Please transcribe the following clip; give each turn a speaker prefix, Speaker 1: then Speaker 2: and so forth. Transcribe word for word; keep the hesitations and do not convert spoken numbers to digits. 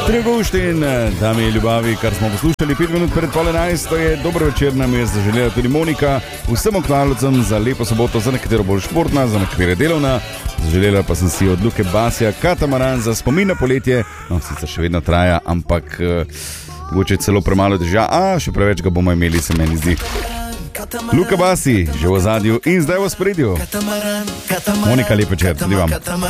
Speaker 1: Trigoštin, dame in ljubavi, kar smo poslušali pet minut pred pol enajst, to je dober večer, nam je zaželela tudi Monika, vsem oknalovcem za lepo soboto, za nekatero bolj športna, za nekatere delovna. Zaželela pa sem si od Luke Basija katamaran za spomin na poletje, no sicer še vedno traja, ampak mogoče uh, celo premalo dežja, a še preveč ga bomo imeli, se meni zdi. Luka Basi, že v ozadju in zdaj v spredju. Monika, lep večer, tudi vam.